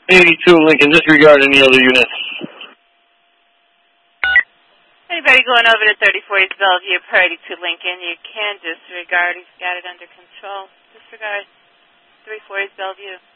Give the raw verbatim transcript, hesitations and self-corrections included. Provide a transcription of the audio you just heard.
eighty-two Lincoln, disregard any other units. Anybody going over to thirty-four East Bellevue per eighty-two Lincoln, you can disregard. He's got it under control. Disregard. thirty-four East Bellevue.